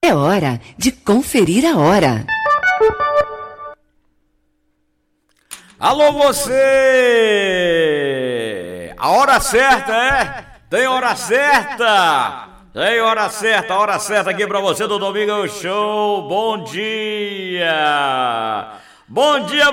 É hora de conferir a hora. Alô você! A hora certa, é? Tem hora certa! Tem hora certa aqui pra você do Domingo Show. Bom dia! Bom dia!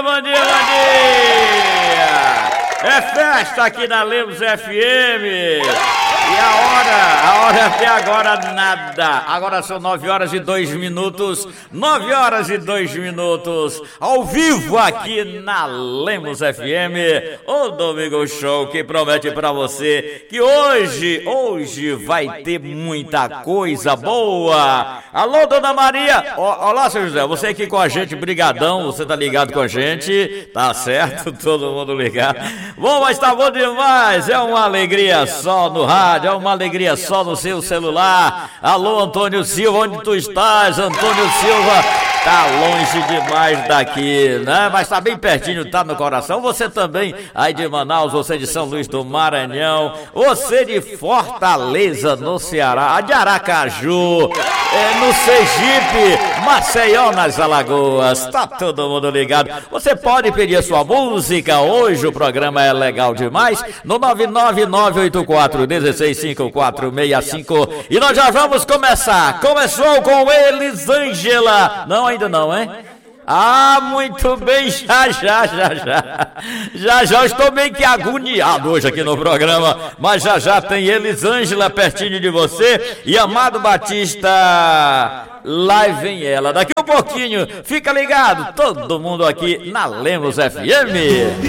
É festa aqui na Lemos FM. E a hora até agora nada. Agora são 9 horas e 2 minutos. 9 horas e 2 minutos. Ao vivo aqui na Lemos FM. O Domingo Show que promete pra você que hoje vai ter muita coisa boa. Alô, Dona Maria. Olá, seu José. Você aqui com a gente, brigadão. Você tá ligado com a gente. Tá certo, todo mundo ligado. Bom, mas tá bom demais. É uma alegria só no rádio. É uma alegria só no seu celular. Alô, Antônio Silva, onde tu estás? Antônio Silva tá longe demais daqui, né? Mas tá bem pertinho, tá no coração. Você também aí de Manaus, você de São Luís do Maranhão, você de Fortaleza, no Ceará, de Aracaju, no Sergipe, Maceió, nas Alagoas. Tá todo mundo ligado. Você pode pedir a sua música. Hoje o programa é legal demais. No 99984165465. E nós já vamos começar. Começou com Elisângela. Não, ainda não, hein? Ah, muito bem, já estou meio que agoniado hoje aqui no programa, mas já tem Elisângela pertinho de você e Amado Batista, lá vem ela, daqui um pouquinho, fica ligado, todo mundo aqui na Lemos FM.